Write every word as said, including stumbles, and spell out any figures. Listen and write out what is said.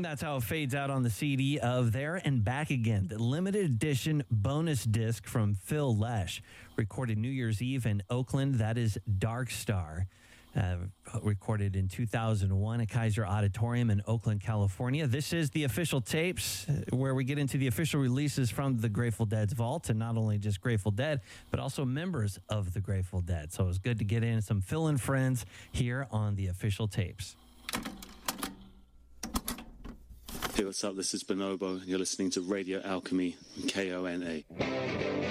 that's how it fades out on the C D of There and Back Again, the limited edition bonus disc from Phil Lesh, recorded New Year's Eve in Oakland. That is Dark Star, uh, recorded in two thousand one at Kaiser Auditorium in Oakland, California. This is the official tapes uh, where we get into the official releases from the Grateful Dead's vault, and not only just Grateful Dead, but also members of the Grateful Dead. So it was good to get in some Phil and friends here on the official tapes. Hey, what's up? This is Bonobo, and you're listening to Radio Alchemy on K O N A.